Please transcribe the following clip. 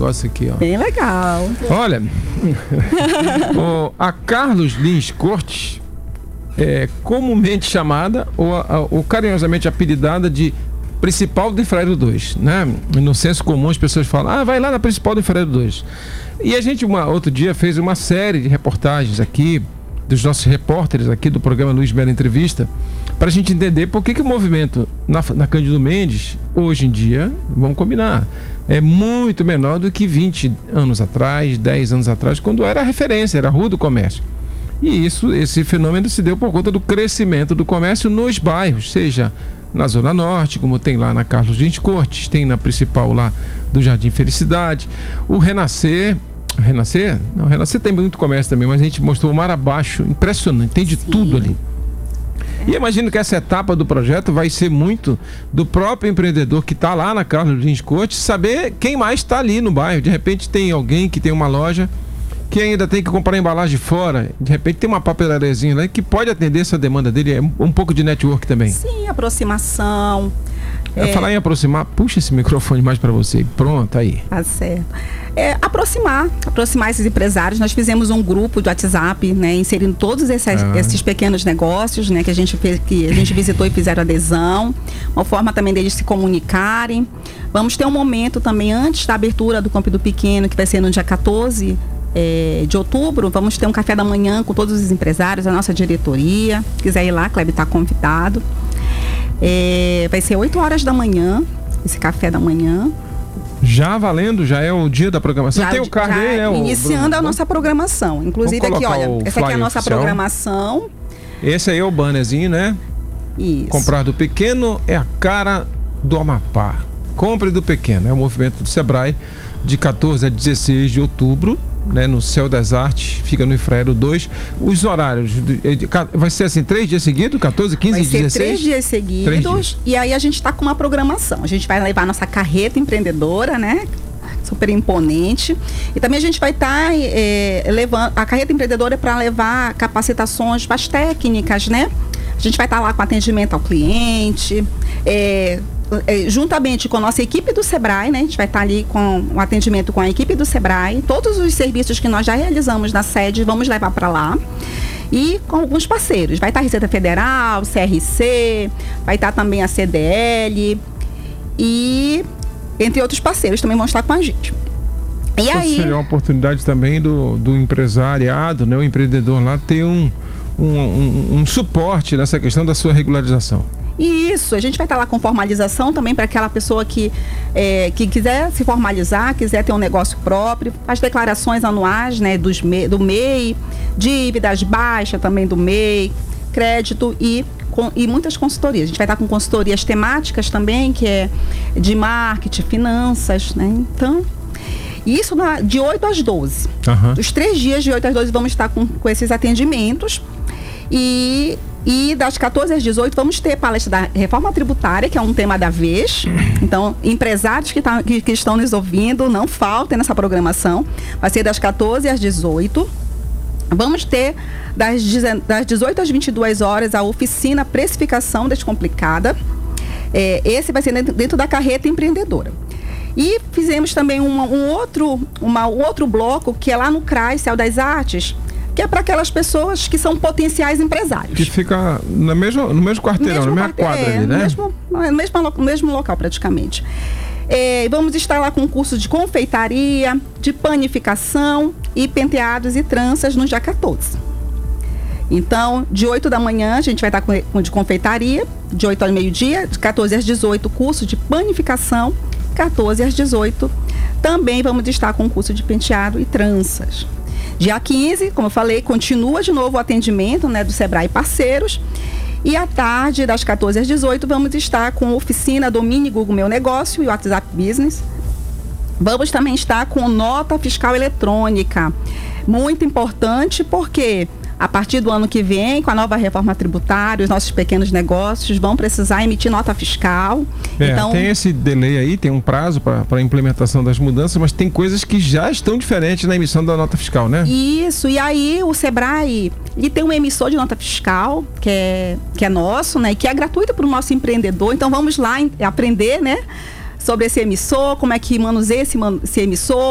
negócio aqui, ó. Bem legal. Olha, a Carlos Lins Cortes é comumente chamada ou carinhosamente apelidada de Principal do Infraero 2, né? No senso comum as pessoas falam, vai lá na Principal do Infraero 2. E a gente outro dia fez uma série de reportagens aqui, dos nossos repórteres aqui do programa Luiz Melo Entrevista, para a gente entender por que o movimento na Cândido Mendes, hoje em dia, vamos combinar, é muito menor do que 20 anos atrás, 10 anos atrás, quando era a referência, era a rua do comércio. E esse fenômeno se deu por conta do crescimento do comércio nos bairros, seja na Zona Norte, como tem lá na Carlos Lins Cortes, tem na Principal lá do Jardim Felicidade, o Renascer, tem muito comércio também, mas a gente mostrou o Mar Abaixo, impressionante, tem de tudo ali. E imagino que essa etapa do projeto vai ser muito do próprio empreendedor que está lá na Carlos Lins Cortes, saber quem mais está ali no bairro. De repente tem alguém que tem uma loja que ainda tem que comprar embalagem fora, de repente tem uma papelarezinha lá que pode atender essa demanda dele, é um pouco de network também. Sim, aproximação. Falar em aproximar, puxa esse microfone mais para você, pronto, aí. Tá certo. Aproximar esses empresários. Nós fizemos um grupo de WhatsApp, né, inserindo todos esses pequenos negócios, né, que a gente visitou e fizeram adesão, uma forma também deles se comunicarem. Vamos ter um momento também antes da abertura do Campo do Pequeno, que vai ser no dia 14 de outubro. Vamos ter um café da manhã com todos os empresários, a nossa diretoria. Se quiser ir lá, Kleber está convidado. Vai ser 8 horas da manhã, esse café da manhã. Já valendo, já é o dia da programação. Tem o card aí, né? Iniciando a nossa programação. Inclusive aqui, olha, essa aqui é a nossa programação. Esse aí é o bannerzinho, né? Isso. Comprar do pequeno é a cara do Amapá. Compre do pequeno. É o movimento do Sebrae de 14 a 16 de outubro. Né, no Céu das Artes, fica no Infraero 2. Os horários, vai ser assim, 3 dias seguidos, 14, 15 e 16? Vai ser 3 dias seguidos, e aí a gente está com uma programação. A gente vai levar nossa carreta empreendedora, né? Super imponente. E também a gente vai estar levando a carreta empreendedora para levar capacitações mais técnicas, né? A gente vai estar lá com atendimento ao cliente, juntamente com a nossa equipe do Sebrae, né? A gente vai estar ali com o atendimento com a equipe do Sebrae. Todos os serviços que nós já realizamos na sede, vamos levar para lá. E com alguns parceiros. Vai estar a Receita Federal, CRC, vai estar também a CDL e entre outros parceiros também vão estar com a gente. E aí seria uma oportunidade também do empresariado, né? O empreendedor lá ter um suporte nessa questão da sua regularização. Isso, a gente vai estar lá com formalização também para aquela pessoa que quiser se formalizar, quiser ter um negócio próprio, as declarações anuais, né, do MEI, dívidas baixas também do MEI, crédito e muitas consultorias. A gente vai estar com consultorias temáticas também, que é de marketing, finanças, né? Então, isso de 8 às 12. Uhum. Os 3 dias de 8 às 12 vamos estar com esses atendimentos. E das 14 às 18 vamos ter palestra da reforma tributária, que é um tema da vez. Então, empresários que estão nos ouvindo, não faltem nessa programação. Vai ser das 14 às 18. Vamos ter das 18 às 22 horas a oficina Precificação Descomplicada. Esse vai ser dentro da carreta empreendedora. E fizemos também um outro bloco, que é lá no CRAS, Céu das Artes, que é para aquelas pessoas que são potenciais empresários. Que fica no mesmo quarteirão, na mesma quadra ali, né? No mesmo local, praticamente. Vamos estar lá com um curso de confeitaria, de panificação e penteados e tranças no dia 14. Então, de 8 da manhã, a gente vai estar com de confeitaria, de 8 ao meio-dia, de 14 às 18, curso de panificação, 14 às 18, também vamos estar com o curso de penteado e tranças. Dia 15, como eu falei, continua de novo o atendimento, né, do Sebrae Parceiros. E à tarde, das 14 às 18, vamos estar com a oficina Domine Google Meu Negócio e WhatsApp Business. Vamos também estar com nota fiscal eletrônica. Muito importante porque a partir do ano que vem, com a nova reforma tributária, os nossos pequenos negócios vão precisar emitir nota fiscal. Então, tem esse delay aí, tem um prazo para a implementação das mudanças, mas tem coisas que já estão diferentes na emissão da nota fiscal, né? Isso, e aí o Sebrae, ele tem um emissor de nota fiscal, que é nosso, né? Que é gratuito para o nosso empreendedor. Então vamos lá aprender, né? Sobre esse emissor, como é que manuseia esse emissor,